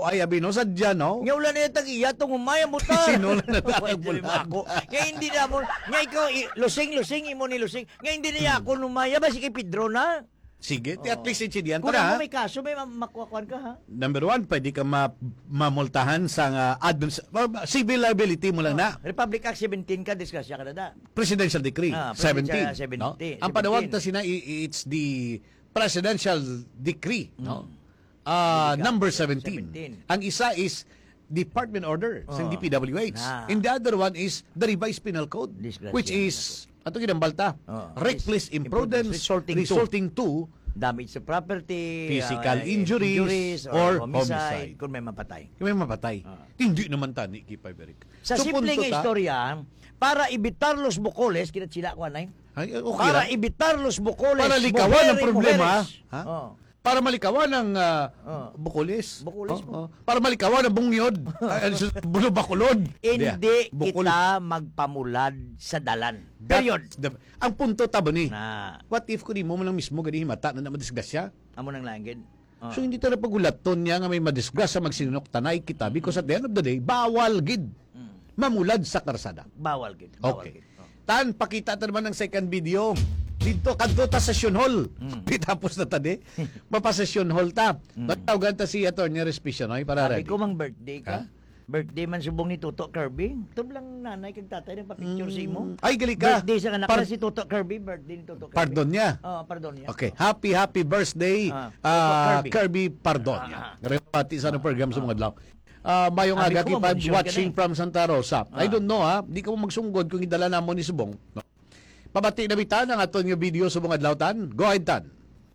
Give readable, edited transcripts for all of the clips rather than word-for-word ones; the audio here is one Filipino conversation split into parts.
ay abino sadya, no? Nga wala na yung tag-iya, itong umaya mo ta. Sinulan na tayo Pwede mo ako. Nga hindi na mo, nga ikaw, lusing, imo ni lusing. Nga hindi na ako umaya ba, si kay Pedro na. Sige, at least insidiyan Kung tara. mo may kaso, may makukuhan ka ha. Number one, pwede ka mamultahan sa civil liability mo lang na. Republic Act 17 ka, diskusya ka na da. Presidential Decree Presidential 17. No? 17. Ang panawag ta sina, it's the Presidential Decree. No? Number 17. Ang isa is Department Order sa DPWH. And the other one is the Revised Penal Code, which is ato ginambalta, reckless imprudence resulting to damage to property, physical injuries or homicide. Kung may mapatay. Kung may mapatay. Hindi naman tani, Kipay Berik. Sa simpleng istorya, para evitar los bukoles, kinat sila ko anay? Okay para evitar los bukoles, para likawan ang problema, ha? Para malikawan ang bukulis. Para malikawan ang bungyod. Bulo-bakulod. Hindi kita magpamulad sa dalan. Period. Ang punto tabo ni, na, what if kung di mo lang mismo ganyan mata na madisgrasya? Amo nang langid. So hindi tayo pagulaton niya nga may madisgrasya magsinunok tanay kita because at the end of the day, bawal gid mamulad sa karsada. Bawal gid. Okay. Tan, pakita ta naman ng second video. Dito kadto ta session hall. Tapos na tadi. Mapa-session hall ta. Tawagan ta si Attorney Respicio noy para ready. Ko mang birthday ka. Birthday man subong ni Toto Kirby. Tum lang nanay kag tatay nang pa-picture si mo. Ay gali ka. Birthday sa anak na si Toto Kirby, birthday ni Toto Kirby. Pardon niya. Pardon niya. Okay, happy birthday Kirby pardon niya. Repati sa program sa mga adlaw. Mayong aga kipag watching from Santa Rosa. I don't know di ka mo magsunggod kung idala na mo ni subong. No? Pabati na bitan ang aton nga video sa mga adlawtan. Go ahead, Tan.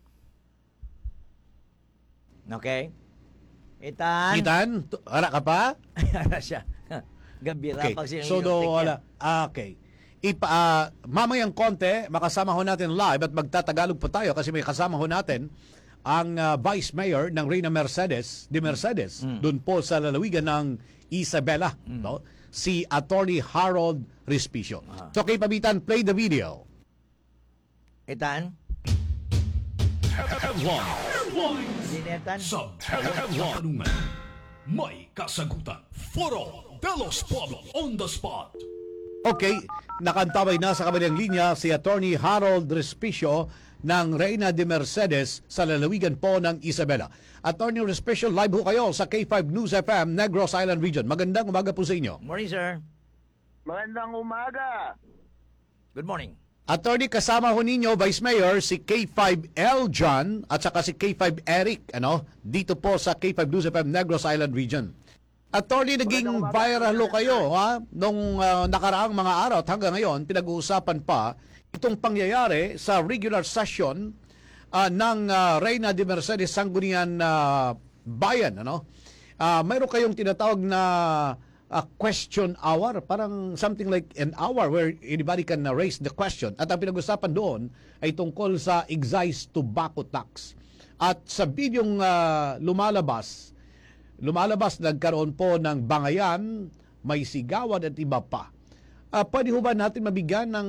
Okay. Itan, ara ka pa? Ara siya. Gabira Okay. pag siya. So wala. Okay. Mamayang konti, makasama ho natin live at magtatagalog po tayo kasi may kasama ho natin ang Vice Mayor ng Reyna Mercedes, doon po sa lalawigan ng Isabela, no? Si Attorney Harold Respicio. So kay Pabitan, play the video. Itan. Headline. Sa headline. May kasagutan. Foro de los Pueblos on the spot. Okay, nakantabay na sa kabilang linya si Attorney Harold Respicio ng Reyna de Mercedes sa lalawigan po ng Isabela. Attorney Respicio, live ho kayo sa K5 News FM, Negros Island Region. Magandang umaga po sa inyo. Morning, sir. Magandang umaga. Good morning. Attorney, kasama ho ninyo, Vice Mayor, si K5L John at saka si K5 Eric, dito po sa K5 News FM, Negros Island Region. Attorney, naging viral ho kayo, nung nakaraang mga araw at hanggang ngayon, pinag-uusapan pa itong pangyayari sa regular session ng Reyna de Mercedes Sangguniang Bayan. Mayroon kayong tinatawag na question hour, parang something like an hour where anybody can raise the question. At ang pinag-usapan doon ay tungkol sa excise tobacco tax. At sa bidyong lumalabas, nagkaroon po ng bangayan, may sigawan at iba pa. Pwede ho ba natin mabigyan ng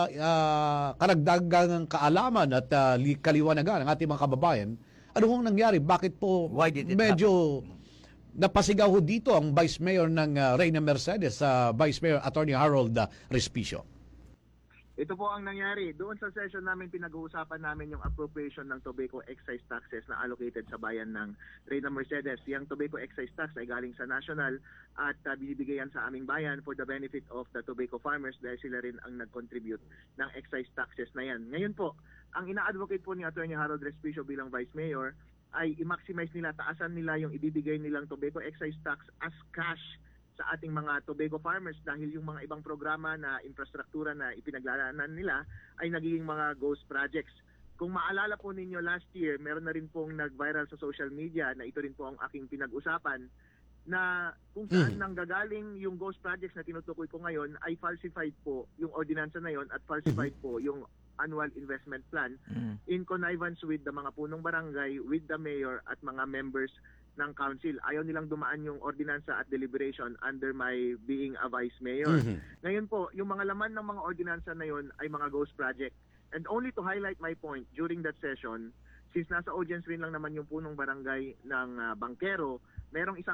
karagdagang kaalaman at kaliwanagan ng ating mga kababayan? Ano hong nangyari? Bakit po medyo napasigaw ho dito ang Vice Mayor ng Reyna Mercedes, Vice Mayor Attorney Harold Respicio? Ito po ang nangyari. Doon sa session namin, pinag-uusapan namin yung appropriation ng tobacco excise taxes na allocated sa bayan ng Reyna Mercedes. Yung tobacco excise tax ay galing sa national at binibigayan sa aming bayan for the benefit of the tobacco farmers dahil sila rin ang nag-contribute ng excise taxes na yan. Ngayon po, ang ina-advocate po ni Attorney Harold Respicio bilang Vice Mayor ay i-maximize nila, taasan nila yung ibibigay nilang tobacco excise tax as cash sa ating mga tobacco farmers dahil yung mga ibang programa na infrastruktura na ipinaglalaanan nila ay nagiging mga ghost projects. Kung maalala po ninyo last year, meron na rin pong nag-viral sa social media na ito rin po ang aking pinag-usapan na kung saan nanggagaling yung ghost projects na tinutukoy ko ngayon ay falsified po yung ordinansa na yon at falsified po yung annual investment plan in connivance with the mga punong barangay, with the mayor at mga members ng council. Ayaw nilang dumaan yung ordinansa at deliberation under my being a vice mayor. Ngayon po, yung mga laman ng mga ordinansa na yon ay mga ghost project. And only to highlight my point, during that session, since nasa audience rin lang naman yung punong barangay ng Bangkero, merong isang